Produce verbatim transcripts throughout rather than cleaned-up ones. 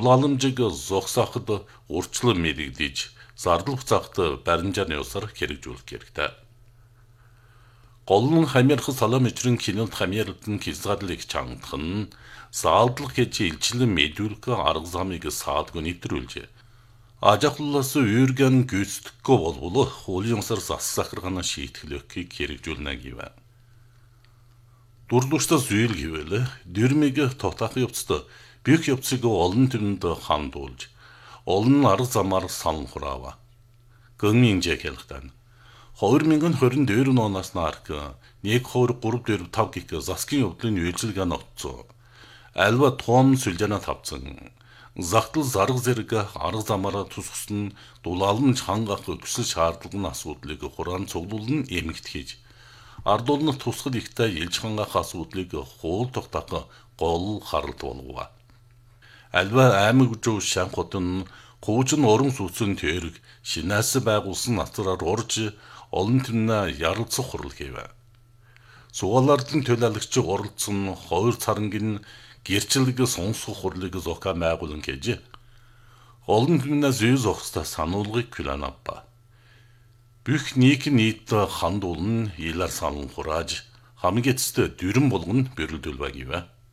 дулааламжийг зогсооход урьдчилан мэрэгдэж, зардал буцаахад баримжааны усаар хэрэгжүүлэх хэрэгтэй. Гол нь хамаарах салам ичрэн кинонд хамаардан хязгаарлыг чангадах нь саалдлах гэж илчлэн мэдүүлэх арга замыг саадгүй нэвтрүүлжээ. Ажахлаас үйргэн гүйцэтгэхгүй болбол хуулийн усаар засахаргана шийтгэлөөхийг хэрэгжүүлнэ гэв. Дурлууртаас үйл гэвэл дэрмиг тотаах явцад бих явцыг олон төнд хандуулж, олон арга замаар санал хураава. Гэнгийн жэхэлтэн хоёр мянган хорин дээр оноос нарк нэг хоёр гурав дээр тав гих засгийн явдлын үйлчилгээ нотцоо. Альва том сүлжээнэ тавцсан. Загдал зарга зэрэг арга замаараа тусгасан дулаалмж хангах өксөл шаардлага нь асуудлыг хураан цуглуулн эмэгтгэж, ардуулны тусгал ихтэй илж хангах асуудлыг хуул тогтоох гол харалт болгова. Альва аймаг жоо шанхотон гуучин орон сууцын тэрэг шинээс байгуулсан натраар урж олон түнэ ярилцах хурал хийв. Сугалаардын төлөөлөгч оролцсон хоёр царангийн гэрчлэг сонсох хурлыг зохиа байгуулан гэж олон түнэ зүй зохистой сануулгыг күлэнаппа. Бүх нийт нийт хандуулн илэр санал хурааж хамгийн эцэст дүрэн болгон бэрэлдүүлвэ гэв.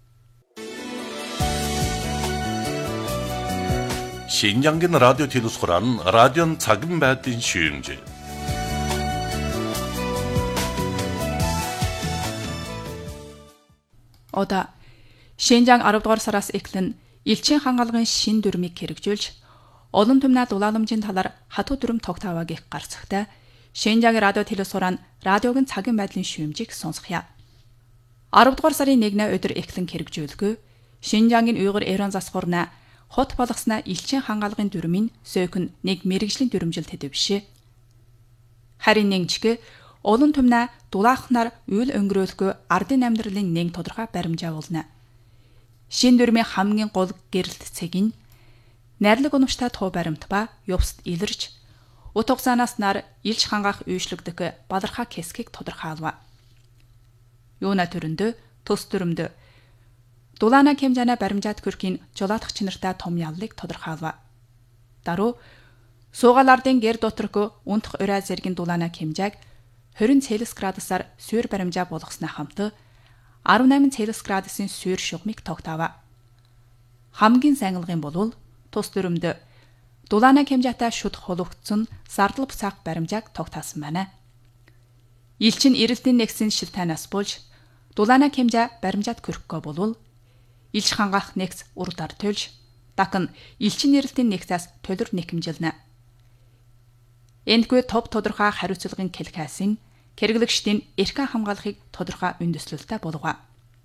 Шинжангийн радио телевизхоран радион цагын байдлын шүүмж. Ода Шинжаан арав дугаар сараас эхлэн элчин хангалгын шин дүрмийг хэрэгжүүлж, олон түмнэ дулааламжийн талаар хатуу дүрм тогтооваа гэх гарцагтай Шинжаагийн радио телевизхоран радиогийн цагын байдлын шүүмжийг сонсгоё. арав дугаар сарын нэгний өдөр эхлэн хэрэгжүүлгүй Шинжаагийн уйгур эрон засгуурна хот болгосноо элчин хангалгын дүрмийн сөөхн нэг мэрэгжлийн дүрмжилт хэдэвшээ. Харин нэгжгэ олон түмнэ дулаахнаар үйл өнгөрөөлгүй ардын амьдралын нэг тодорхой баримжаа болно. Шин дүрмийн хамгийн гол гэрэлт цэг нь найрлаг унамштай туу баримт ба явцад илэрч утга занаас нар илж хангах үйшлэгдэх балархаа хэсгийг тодорхойлва. Юуна төрөндө төс дүрмдө дулаана хэмжээний баримжаат көрхийн жолоодох чинартай том яллыг тодорхойлва. Даруу суугаал ардын гэр доторгүй унтах урай зэргийн дулаана хэмжээг двадцать Цельсиус градусаар суур баримжаа болгосноо хамт арван восемь Цельсиус градусын суур шугамыг тогтоова. Хамгийн сайнгалгын болвол тус дүрмдө дулаана хэмжээтэй шуд хологдсон зардал буцаах баримжааг тогтоосон байна. Илчин эрэлтийн нэгсэн шилтанаас болж дулаана хэмжээ баримжаат көрөхгүй болвол илж хангах нэгс урдаар төлж дахан илчин эрэлтийн нэгсээс төлөр нэхэмжилнэ. Эндгүй топ тодорхой хариуцлагын кэлхээсийн хэрэглэгчдийн эрхэн хамгаалахыг тодорхой үндэслэлтэй болгоо.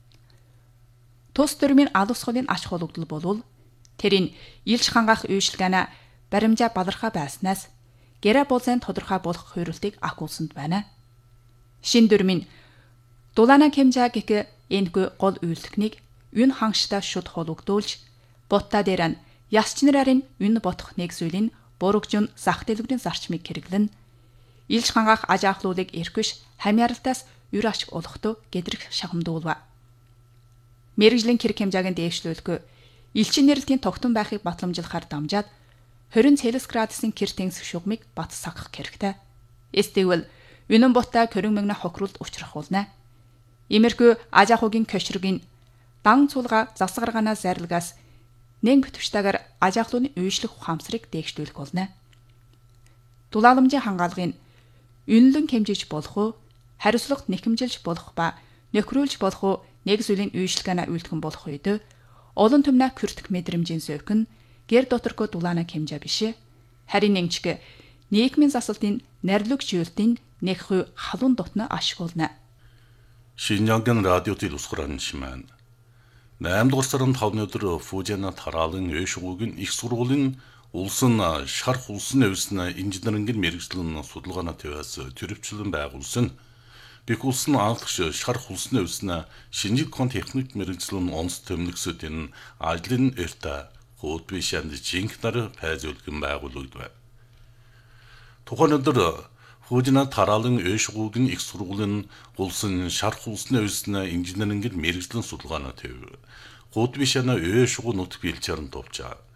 Тус дүрмийн алуусгалын ач холбогдол болвол тэрийн илж хангах үйлчилгээний баримжаа балархаа байснаас гэрэ болзын тодорхой болох хуурилтыг агуулсанд байна. Шин дүрмийн дулаана хэмжээ гэх эндгүй гол үйлдэлхнийг үн хангаштай шуд холбогдуулж ботта дээр нь ясчнарарын үн ботох нэг зүйлийн бургжун зах дэлгүүрийн зарчмыг хэрэглэн илж хангах ажаахлуулыг эрхвиш хамааралтаас юр ашиг олохдоо гэдрэх шахамдуулва. Мэргэжлийн хэрэг хэмжээгийн дээшлүүлгүй элчин нэрэлтийн тогтун байхыг батламжуулахаар дамжаад двадцать Цельсиус градусын кэр тэнцэх шугамыг бат сагах хэрэгтэй. Эстэйвэл үнэн бутаа körөн мэгнэ хохиролд учрах болно. Имерхүү ажаахуугийн көшрөгийн дан цулга засгарганаас зарилгаас нэг битвчтайгаар ажаахлууны үйшлэх ухаамсарыг дээгшүүлэх болно. Дулааламжийн хангаалгын үнэлэн хэмжиж болох уу, хариуцлагт нэхэмжилж болох ба нөхрүүлж болох уу нэг зүйлийн үйшлэгээнэ үйлдэх болох үед олон түмнэ хүртэх мэдрэмжийн сөөхн гэр доторгүй дулаана хэмжээ биш. Харин нэгчгэ нийгмийн засалтын найрлаг жийлтийн нэг хувь халуун дотно ашиглана. Шинжаагийн радио телевизхоран шимэн наймд гурсарын тавны өдөр Фужина тараалын өөшгүүгийн их сургуулийн улсын шарх улсын өвсөн инженерингийн мэргэжлийн судалгааны төвөөс төрөвчлэн байгуулсан Бэх улсын анхш шарх улсын өвсөн шинжлэх ухааны техник мэргэжлийн онц төмнөгсөдийн ажлын эртэ хууд бишэнд жинкнэр пайзуулгын байгуулагдав. Тухайн өдөр Фужина тараалын өөшгүүгийн их сургуулийн улсын шарх улсын өвсөн инженерингийн мэргэжлийн судалгааны төв хууд бишэнд өөшгүү нутг билчээрэн товчаа.